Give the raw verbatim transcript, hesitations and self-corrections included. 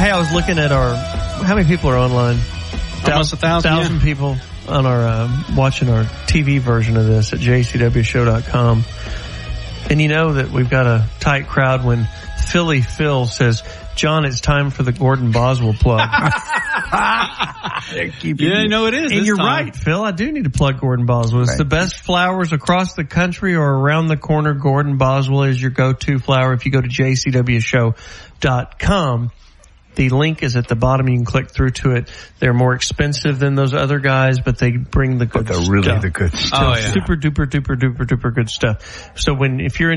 Hey, I was looking at our, how many people are online? Almost a thousand. Thousand yeah. people on our, uh, watching our T V version of this at j c w show dot com. And you know that we've got a tight crowd when Philly Phil says, John, it's time for the Gordon Boswell plug. Yeah, no, it is. And you're time. right, Phil. I do need to plug Gordon Boswell. It's Right. the best flowers across the country or around the corner. Gordon Boswell is your go-to flower. If you go to j c w show dot com, the link is at the bottom. You can click through to it. They're more expensive than those other guys, but they bring the good But they're stuff. really the good stuff. Oh, yeah. Super duper duper duper duper good stuff. So when, if you're in